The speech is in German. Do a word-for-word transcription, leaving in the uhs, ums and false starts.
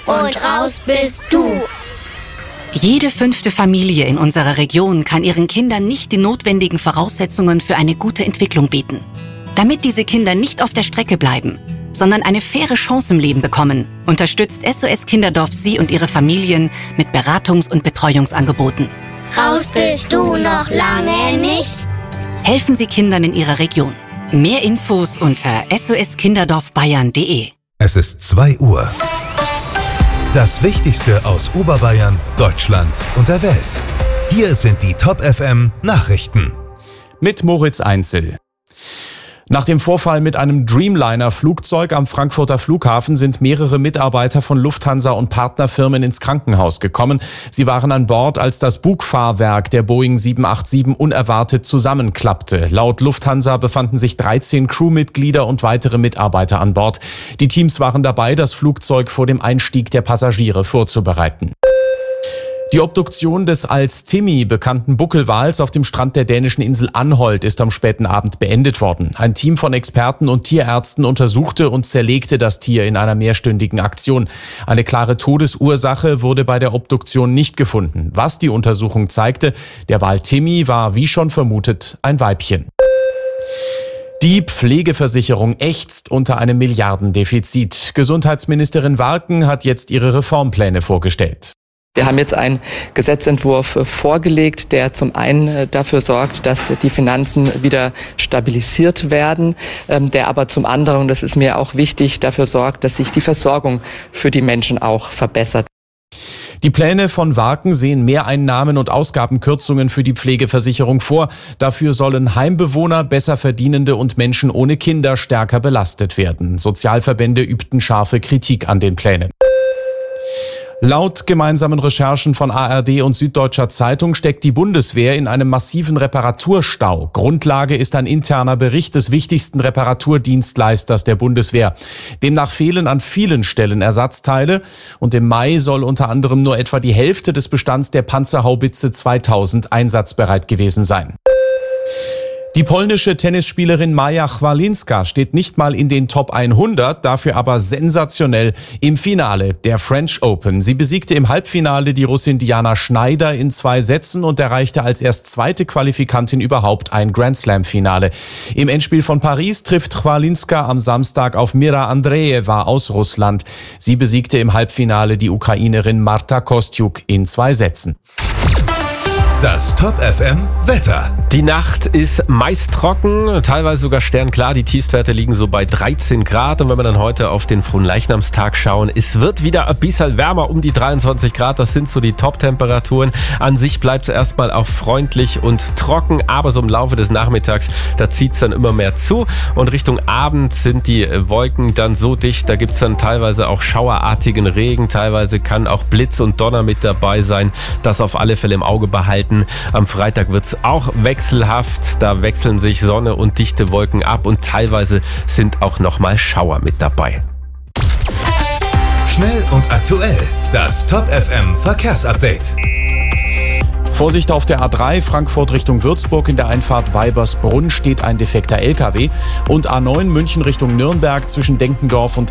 und raus bist du. Jede fünfte Familie in unserer Region kann ihren Kindern nicht die notwendigen Voraussetzungen für eine gute Entwicklung bieten. Damit diese Kinder nicht auf der Strecke bleiben, sondern eine faire Chance im Leben bekommen, unterstützt S O S Kinderdorf Sie und Ihre Familien mit Beratungs- und Betreuungsangeboten. Raus bist du noch lange nicht. Helfen Sie Kindern in Ihrer Region. Mehr Infos unter s o s kinderdorf bayern punkt de. Es ist zwei Uhr. Das Wichtigste aus Oberbayern, Deutschland und der Welt. Hier sind die Top F M Nachrichten. Mit Moritz Einzel. Nach dem Vorfall mit einem Dreamliner-Flugzeug am Frankfurter Flughafen sind mehrere Mitarbeiter von Lufthansa und Partnerfirmen ins Krankenhaus gekommen. Sie waren an Bord, als das Bugfahrwerk der Boeing sieben acht sieben unerwartet zusammenklappte. Laut Lufthansa befanden sich dreizehn Crewmitglieder und weitere Mitarbeiter an Bord. Die Teams waren dabei, das Flugzeug vor dem Einstieg der Passagiere vorzubereiten. Die Obduktion des als Timmy bekannten Buckelwals auf dem Strand der dänischen Insel Anholt ist am späten Abend beendet worden. Ein Team von Experten und Tierärzten untersuchte und zerlegte das Tier in einer mehrstündigen Aktion. Eine klare Todesursache wurde bei der Obduktion nicht gefunden. Was die Untersuchung zeigte, der Wal Timmy war, wie schon vermutet, ein Weibchen. Die Pflegeversicherung ächzt unter einem Milliardendefizit. Gesundheitsministerin Warken hat jetzt ihre Reformpläne vorgestellt. Wir haben jetzt einen Gesetzentwurf vorgelegt, der zum einen dafür sorgt, dass die Finanzen wieder stabilisiert werden, der aber zum anderen, und das ist mir auch wichtig, dafür sorgt, dass sich die Versorgung für die Menschen auch verbessert. Die Pläne von Warken sehen Mehreinnahmen und Ausgabenkürzungen für die Pflegeversicherung vor. Dafür sollen Heimbewohner, besser Verdienende und Menschen ohne Kinder stärker belastet werden. Sozialverbände übten scharfe Kritik an den Plänen. Laut gemeinsamen Recherchen von A R D und Süddeutscher Zeitung steckt die Bundeswehr in einem massiven Reparaturstau. Grundlage ist ein interner Bericht des wichtigsten Reparaturdienstleisters der Bundeswehr. Demnach fehlen an vielen Stellen Ersatzteile und im Mai soll unter anderem nur etwa die Hälfte des Bestands der Panzerhaubitze zweitausend einsatzbereit gewesen sein. Die polnische Tennisspielerin Maja Chwalinska steht nicht mal in den Top hundert, dafür aber sensationell im Finale der French Open. Sie besiegte im Halbfinale die Russin Diana Schneider in zwei Sätzen und erreichte als erst zweite Qualifikantin überhaupt ein Grand-Slam-Finale. Im Endspiel von Paris trifft Chwalinska am Samstag auf Mira Andreeva aus Russland. Sie besiegte im Halbfinale die Ukrainerin Marta Kostyuk in zwei Sätzen. Das Top F M Wetter. Die Nacht ist meist trocken, teilweise sogar sternklar. Die Tiefstwerte liegen so bei dreizehn Grad. Und wenn wir dann heute auf den Fronleichnamstag schauen, es wird wieder ein bisschen wärmer, um die dreiundzwanzig Grad. Das sind so die Top-Temperaturen. An sich bleibt es erstmal auch freundlich und trocken, aber so im Laufe des Nachmittags, da zieht es dann immer mehr zu. Und Richtung Abend sind die Wolken dann so dicht, da gibt es dann teilweise auch schauerartigen Regen. Teilweise kann auch Blitz und Donner mit dabei sein. Das auf alle Fälle im Auge behalten. Am Freitag wird es auch wechselhaft. Da wechseln sich Sonne und dichte Wolken ab und teilweise sind auch nochmal Schauer mit dabei. Schnell und aktuell. Das Top F M Verkehrsupdate. Vorsicht auf der A drei Frankfurt Richtung Würzburg. In der Einfahrt Weibersbrunn steht ein defekter L K W. Und A neun München Richtung Nürnberg zwischen Denkendorf und